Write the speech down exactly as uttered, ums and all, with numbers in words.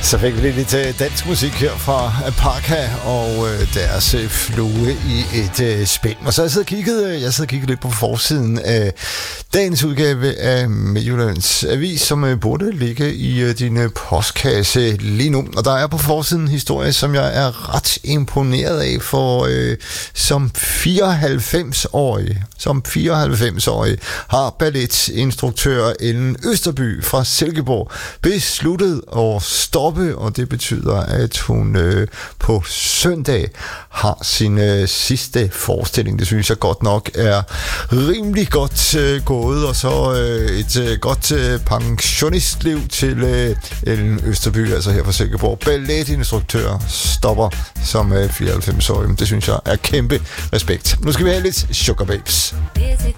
Så fik vi lidt dansk musik her fra Parka og deres flue i et spænd. Og så har jeg siddet og kigget, jeg siddet og kigget lidt på forsiden af dagens udgave af Midtjyllands Avis, som burde ligge i din postkasse lige nu. Og der er på forsiden en historie, som jeg er ret imponeret af, for øh, som fireoghalvfems-årig, som fireoghalvfems-årig har balletinstruktør Ellen Østerby fra Silkeborg besluttet at stoppe, og det betyder, at hun øh, på søndag har sin øh, sidste forestilling. Det synes jeg godt nok er rimelig godt øh, gået, og så øh, et øh, godt øh, pensionistliv til øh, Ellen Østerby, altså her fra Silkeborg. Balletinstruktør stopper som øh, fireoghalvfems-årig. Det synes jeg er kæmpe respekt. Nu skal vi have lidt Sugar Babes. Busy